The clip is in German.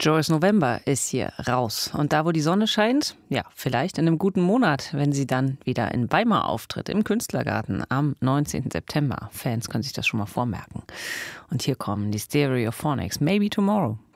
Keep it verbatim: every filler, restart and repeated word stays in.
Joyce November ist hier raus. Und da, wo die Sonne scheint, ja, vielleicht in einem guten Monat, wenn sie dann wieder in Weimar auftritt, im Künstlergarten am neunzehnten September. Fans können sich das schon mal vormerken. Und hier kommen die Stereophonics, Maybe Tomorrow.